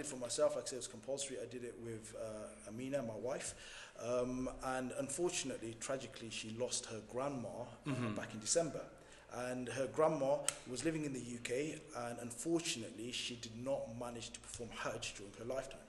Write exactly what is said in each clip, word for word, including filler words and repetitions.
did for myself, like I said, it was compulsory. I did it with uh, Amina, my wife, um, and unfortunately, tragically, she lost her grandma uh, mm-hmm. back in December. And her grandma was living in the U K, and unfortunately, she did not manage to perform Hajj during her lifetime.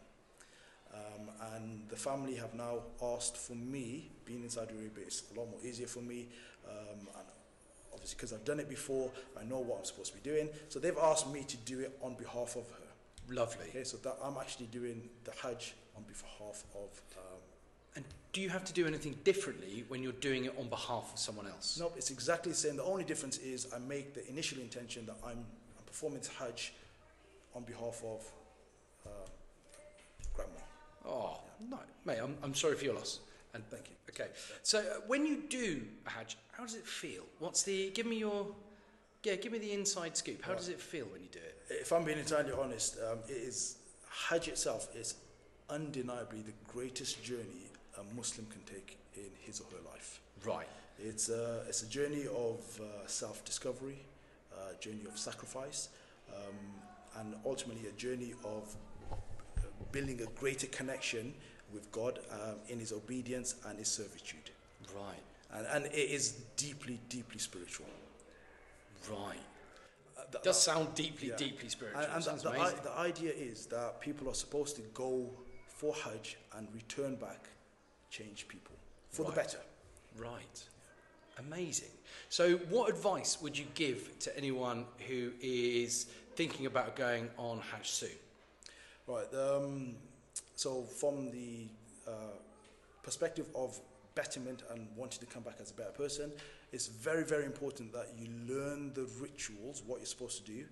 Um, and the family have now asked for me, being in Saudi Arabia, it's a lot more easier for me, um, and obviously because I've done it before, I know what I'm supposed to be doing. So they've asked me to do it on behalf of her. Lovely. Okay, so that I'm actually doing the Hajj on behalf of. Um, and do you have to do anything differently when you're doing it on behalf of someone else? No, it's exactly the same. The only difference is I make the initial intention that I'm, I'm performing Hajj on behalf of uh, grandma. Oh, yeah. No, mate, I'm, I'm sorry for your loss. And thank you. Okay, so uh, when you do a Hajj, how does it feel? What's the, give me your, yeah, give me the inside scoop. How right. does it feel when you do it? If I'm being entirely honest, um, it is, Hajj itself is undeniably the greatest journey a Muslim can take in his or her life. Right. It's a, it's a journey of uh, self-discovery, a journey of sacrifice, um, and ultimately a journey of building a greater connection with God um, in his obedience and his servitude. Right. And, and it is deeply, deeply spiritual. Right. Uh, the, it does sound deeply, yeah. deeply spiritual. And, and sounds the, amazing. the, the idea is that people are supposed to go for Hajj and return back, change people for right. the better. Right. Amazing. So what advice would you give to anyone who is thinking about going on Hajj soon? Right. Um, so from the uh, perspective of betterment and wanting to come back as a better person, it's very, very important that you learn the rituals, what you're supposed to do,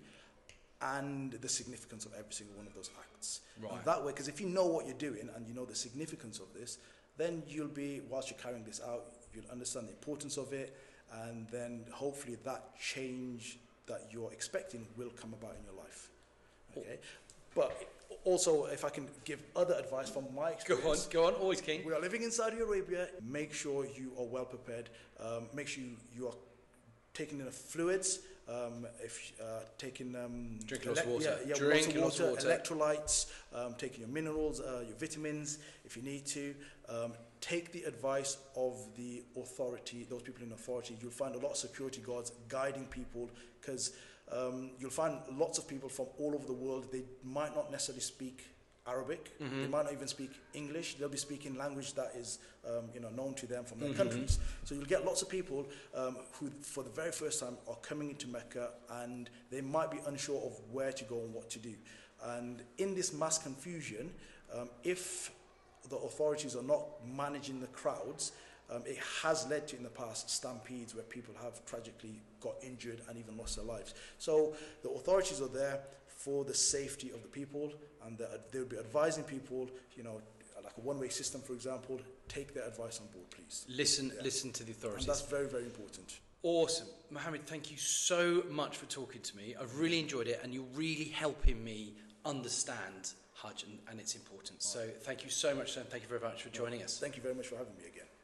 and the significance of every single one of those acts. Right. And that way, because if you know what you're doing and you know the significance of this, then you'll be, whilst you're carrying this out, you'll understand the importance of it, and then hopefully that change that you're expecting will come about in your life. Okay. But also, if I can give other advice from my experience. Go on, go on, always keen. We are living in Saudi Arabia. Make sure you are well prepared. Um, make sure you, you are taking enough fluids. Um, if uh, taking um, drinking lots of water, yeah, yeah, drinking lots of water, water, electrolytes, um, taking your minerals, uh, your vitamins, if you need to. Um, take the advice of the authority, those people in authority. You'll find a lot of security guards guiding people, because um, you'll find lots of people from all over the world. They might not necessarily speak Arabic. Mm-hmm. They might not even speak English. They'll be speaking language that is, um, you know, known to them from their mm-hmm. countries. So you'll get lots of people um, who, for the very first time, are coming into Mecca, and they might be unsure of where to go and what to do. And in this mass confusion, um, if the authorities are not managing the crowds, um, it has led to in the past stampedes where people have tragically got injured and even lost their lives. So the authorities are there for the safety of the people, and they'll be advising people, you know, like a one-way system, for example. Take their advice on board, please. Listen, yeah. listen to the authorities. And that's very, very important. Awesome. Mohammed, thank you so much for talking to me. I've really enjoyed it, and you're really helping me understand Hajj and, and its importance. So thank you so much, and thank you very much for joining us. Thank you very much for having me again.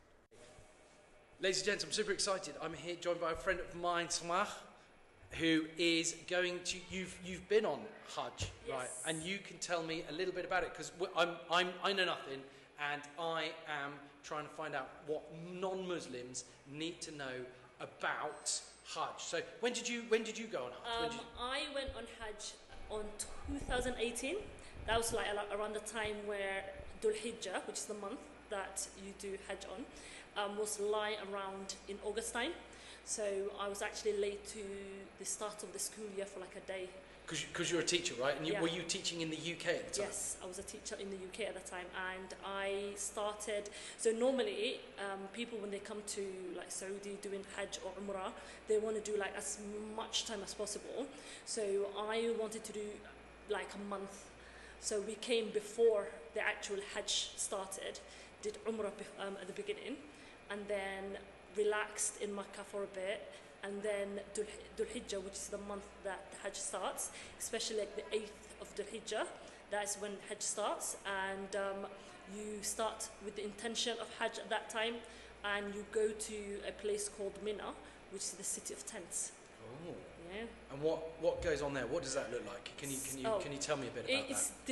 Ladies and gents, I'm super excited. I'm here joined by a friend of mine, Samah, who is going to, you've you've been on Hajj, yes. right? And you can tell me a little bit about it, because I'm, I'm, I know nothing, and I am trying to find out what non-Muslims need to know about Hajj. So when did you when did you go on Hajj? Um, you... I went on Hajj on two thousand eighteen. That was like around the time where Dhul Hijjah, which is the month that you do Hajj on, um, was lying around in August time. So I was actually late to the start of the school year for like a day. Because you're a teacher, right? And you, yeah. were you teaching in the U K at the time? Yes, I was a teacher in the U K at the time, and I started. So normally, um, people when they come to like Saudi doing Hajj or Umrah, they want to do like as much time as possible. So I wanted to do like a month. So we came before the actual Hajj started, did Umrah um, at the beginning, and then relaxed in Makkah for a bit, and then Dhul Hijjah, which is the month that the Hajj starts, especially like the eighth of Dhul Hijjah, that's when Hajj starts, and um, you start with the intention of Hajj at that time, and you go to a place called Mina, which is the city of tents. Oh. Yeah. And what, what goes on there? What does that look like? Can you can you oh, can you tell me a bit about it's that?